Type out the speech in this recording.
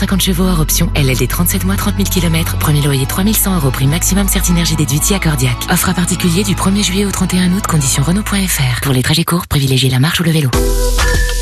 150 chevaux hors option, LLD 37 mois, 30 000 km, premier loyer 3 100 €, prix maximum Certinergie déduit accordiaque. Offre à particulier du 1er juillet au 31 août, conditions Renault.fr. Pour les trajets courts, privilégiez la marche ou le vélo.